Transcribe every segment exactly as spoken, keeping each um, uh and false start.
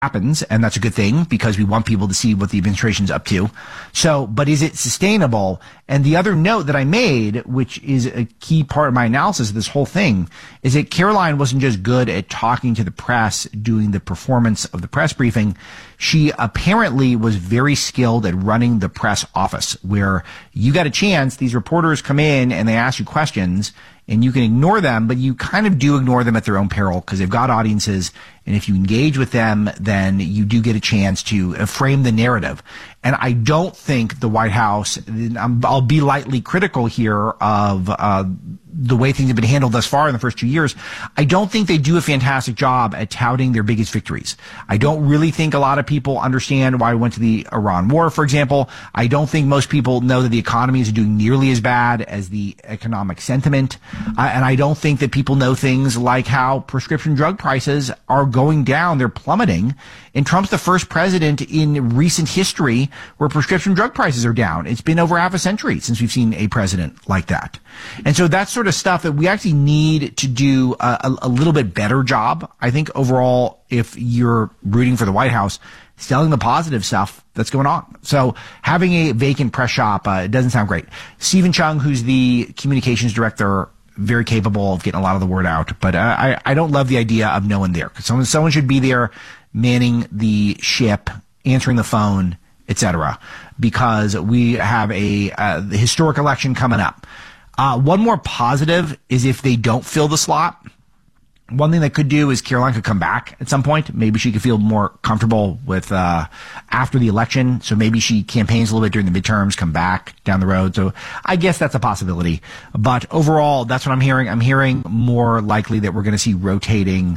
happens, and that's a good thing because we want people to see what the administration's up to. So, but is it sustainable? And the other note that I made, which is a key part of my analysis of this whole thing, is that Caroline wasn't just good at talking to the press, doing the performance of the press briefing. She apparently was very skilled at running the press office, where you got a chance, these reporters come in and they ask you questions, and you can ignore them, but you kind of do ignore them at their own peril because they've got audiences. And if you engage with them, then you do get a chance to frame the narrative. And I don't think the White House, I'll be lightly critical here of uh, the way things have been handled thus far in the first two years. I don't think they do a fantastic job at touting their biggest victories. I don't really think a lot of people understand why we went to the Iran war, for example. I don't think most people know that the economy is doing nearly as bad as the economic sentiment. Uh, and I don't think that people know things like how prescription drug prices are going down. They're plummeting. And Trump's the first president in recent history where prescription drug prices are down. It's been over half a century since we've seen a president like that. And so that's sort of stuff that we actually need to do a, a, a little bit better job. I think overall, if you're rooting for the White House, selling the positive stuff that's going on. So having a vacant press shop uh, doesn't sound great. Stephen Chung, who's the communications director, very capable of getting a lot of the word out. But uh, I, I don't love the idea of no one there. Because someone, someone should be there manning the ship, answering the phone, et cetera, because we have a uh, the historic election coming up. Uh, one more positive is if they don't fill the slot. One thing they could do is Caroline could come back at some point. Maybe she could feel more comfortable with uh after the election. So maybe she campaigns a little bit during the midterms, come back down the road. So I guess that's a possibility. But overall, that's what I'm hearing. I'm hearing more likely that we're going to see rotating,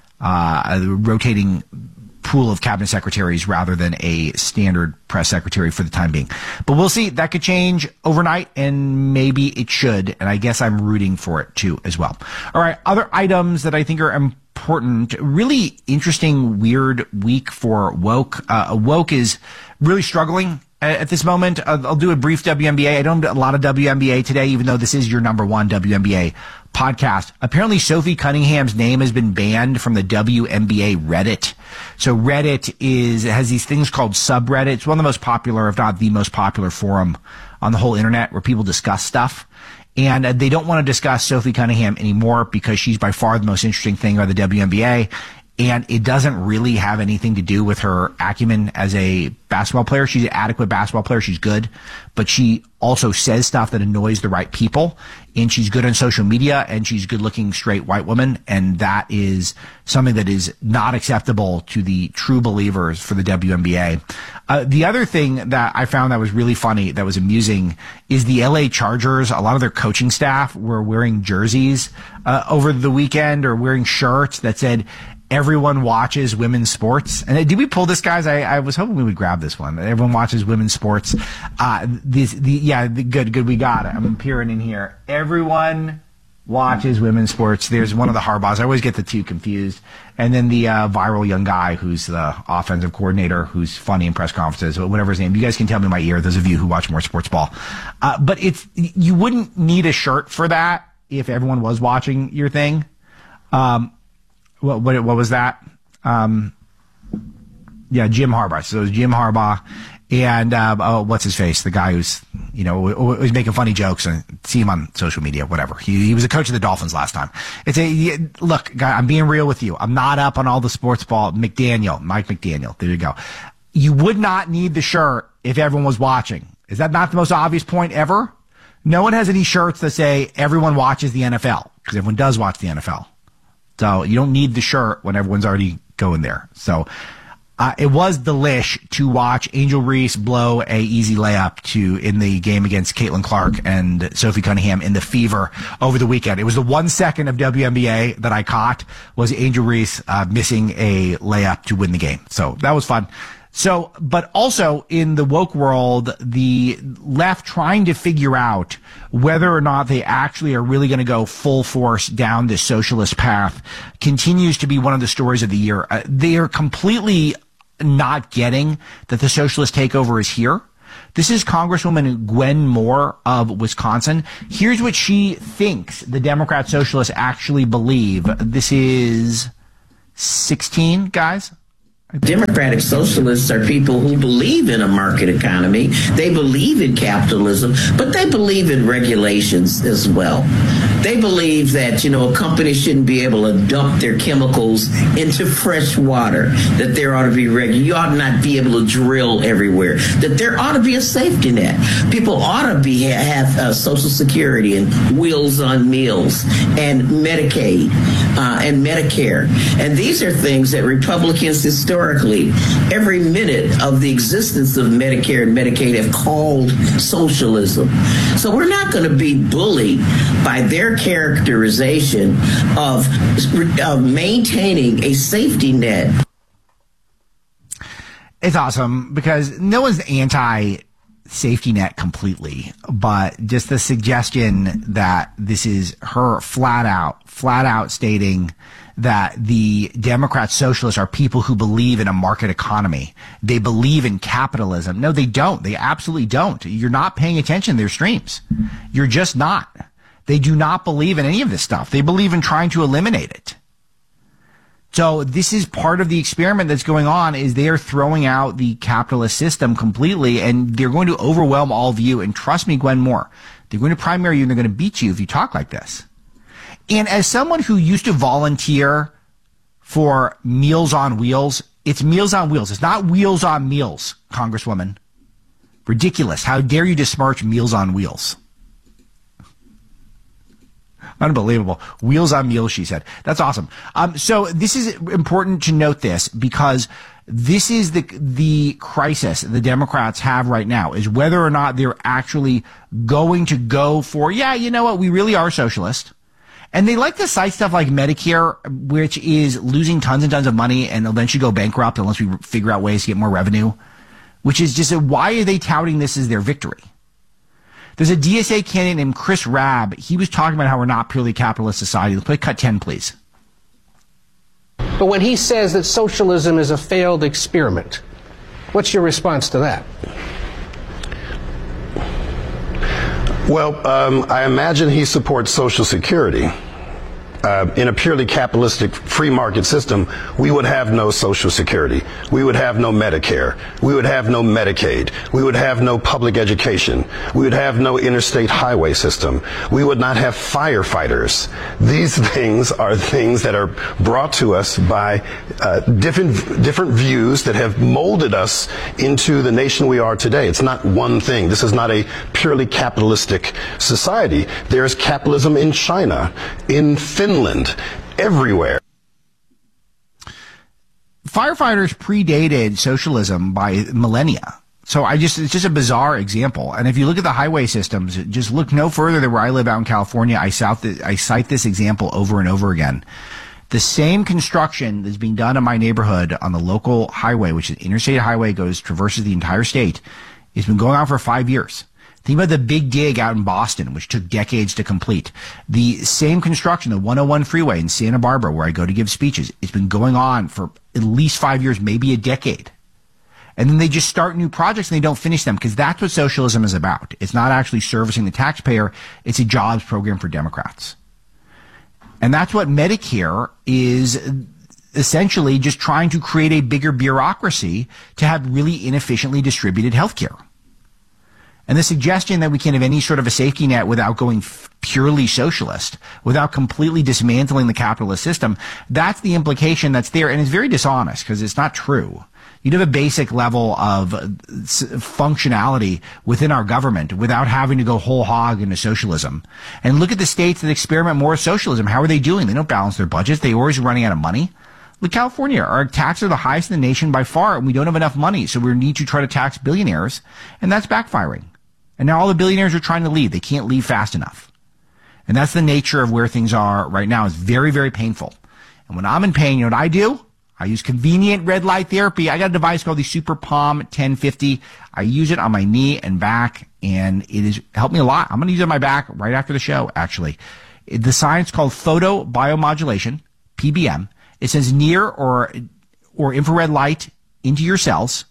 uh, a rotating pool of cabinet secretaries rather than a standard press secretary for the time being. But we'll see. That could change overnight, and maybe it should. And I guess I'm rooting for it too as well. All right. Other items that I think are important. Really interesting, weird week for woke. Uh, woke is really struggling at this moment. I'll, I'll do a brief W N B A. I don't do a lot of W N B A today, even though this is your number one W N B A podcast. Apparently, Sophie Cunningham's name has been banned from the W N B A Reddit. So Reddit is has these things called subreddits. It's one of the most popular, if not the most popular forum on the whole internet where people discuss stuff. And uh, they don't want to discuss Sophie Cunningham anymore because she's by far the most interesting thing about the W N B A. And it doesn't really have anything to do with her acumen as a basketball player. She's an adequate basketball player. She's good. But she also says stuff that annoys the right people. And she's good on social media. And she's good-looking, straight white woman. And that is something that is not acceptable to the true believers for the W N B A. Uh, the other thing that I found that was really funny, that was amusing, is the L A Chargers. A lot of their coaching staff were wearing jerseys uh, over the weekend or wearing shirts that said, "Everyone watches women's sports." And did we pull this, guys? I, I was hoping we would grab this one. Everyone watches women's sports. Uh, this, the, yeah, the, good, good. We got it. I'm peering in here. Everyone watches women's sports. There's one of the Harbaughs. I always get the two confused. And then the uh, viral young guy who's the offensive coordinator, who's funny in press conferences, or whatever his name. You guys can tell me in my ear, those of you who watch more sports ball. Uh, but it's, you wouldn't need a shirt for that if everyone was watching your thing. Um, What, what what was that? Um, yeah, Jim Harbaugh. So it was Jim Harbaugh and, uh, oh, what's his face? The guy who's, you know, was making funny jokes and see him on social media, whatever. He, he was a coach of the Dolphins last time. It's a, look, guy, I'm being real with you. I'm not up on all the sports ball. McDaniel, Mike McDaniel. There you go. You would not need the shirt if everyone was watching. Is that not the most obvious point ever? No one has any shirts that say everyone watches the N F L, because everyone does watch the N F L. So you don't need the shirt when everyone's already going there. So uh, it was delish to watch Angel Reese blow a easy layup to in the game against Caitlin Clark and Sophie Cunningham in the Fever over the weekend. It was the one second of W N B A that I caught was Angel Reese uh, missing a layup to win the game. So that was fun. So, but also in the woke world, the left trying to figure out whether or not they actually are really going to go full force down this socialist path continues to be one of the stories of the year. Uh, they are completely not getting that the socialist takeover is here. This is Congresswoman Gwen Moore of Wisconsin. Here's what she thinks the Democrat socialists actually believe. This is sixteen, guys. Democratic socialists are people who believe in a market economy. They believe in capitalism, but they believe in regulations as well. They believe that, you know, a company shouldn't be able to dump their chemicals into fresh water, that there ought to be regular. You ought not be able to drill everywhere, that there ought to be a safety net. People ought to be have uh, Social Security and Wheels on Meals and Medicaid uh, and Medicare. And these are things that Republicans historically, every minute of the existence of Medicare and Medicaid, have called socialism. So we're not going to be bullied by their characterization of, of maintaining a safety net. It's awesome because no one's anti safety net completely, but just the suggestion that this is her flat out, flat out stating that the Democrat socialists are people who believe in a market economy. They believe in capitalism. No, they don't. They absolutely don't. You're not paying attention to their streams. You're just not. They do not believe in any of this stuff. They believe in trying to eliminate it. So this is part of the experiment that's going on, is they're throwing out the capitalist system completely, and they're going to overwhelm all of you. And trust me, Gwen Moore, they're going to primary you and they're going to beat you if you talk like this. And as someone who used to volunteer for Meals on Wheels, it's Meals on Wheels. It's not Wheels on Meals, Congresswoman. Ridiculous. How dare you besmirch Meals on Wheels? Unbelievable. Wheels on Meals, she said. That's awesome. Um, so this is important to note this, because this is the the crisis the Democrats have right now, is whether or not they're actually going to go for, yeah, you know what, we really are socialist. And they like to cite stuff like Medicare, which is losing tons and tons of money and eventually go bankrupt unless we figure out ways to get more revenue, which is just a, why are they touting this as their victory? There's a D S A candidate named Chris Rabb. He was talking about how we're not purely capitalist society. Let's play cut ten, please. But when he says that socialism is a failed experiment, what's your response to that? Well, um, I imagine he supports Social Security. Uh, in a purely capitalistic free market system, we would have no Social Security. We would have no Medicare. We would have no Medicaid. We would have no public education. We would have no interstate highway system. We would not have firefighters. These things are things that are brought to us by uh, different different views that have molded us into the nation we are today. It's not one thing. This is not a purely capitalistic society. There's capitalism in China, in Finland, everywhere. Firefighters predated socialism by millennia. So I just, it's just a bizarre example. And if you look at the highway systems, just look no further than where I live out in California. I cite, I cite this example over and over again. The same construction that's being done in my neighborhood on the local highway, which is interstate highway, goes, traverses the entire state, has been going on for five years. Think about the big dig out in Boston, which took decades to complete. The same construction, the one oh one freeway in Santa Barbara, where I go to give speeches, it's been going on for at least five years, maybe a decade. And then they just start new projects and they don't finish them, because that's what socialism is about. It's not actually servicing the taxpayer. It's a jobs program for Democrats. And that's what Medicare is, essentially just trying to create a bigger bureaucracy to have really inefficiently distributed health care. And the suggestion that we can have any sort of a safety net without going f- purely socialist, without completely dismantling the capitalist system, that's the implication that's there. And it's very dishonest, because it's not true. You'd have a basic level of uh, s- functionality within our government without having to go whole hog into socialism. And look at the states that experiment more with socialism. How are they doing? They don't balance their budgets. They're always running out of money. Look, California, our taxes are the highest in the nation by far, and we don't have enough money. So we need to try to tax billionaires, and that's backfiring. And now all the billionaires are trying to leave. They can't leave fast enough. And that's the nature of where things are right now. It's very, very painful. And when I'm in pain, you know what I do? I use convenient red light therapy. I got a device called the Super Palm ten fifty. I use it on my knee and back, and it has helped me a lot. I'm going to use it on my back right after the show, actually. The science called photobiomodulation, P B M. It sends near or or infrared light into your cells,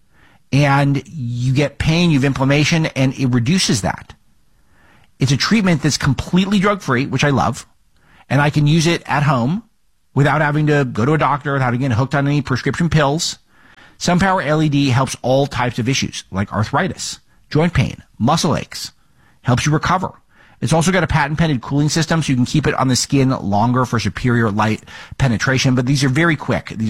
and you get pain, you have inflammation, and it reduces that. It's a treatment that's completely drug-free, which I love, and I can use it at home without having to go to a doctor, without getting hooked on any prescription pills. SunPower L E D helps all types of issues like arthritis, joint pain, muscle aches. Helps you recover. It's also got a patent-pending cooling system so you can keep it on the skin longer for superior light penetration, but these are very quick. These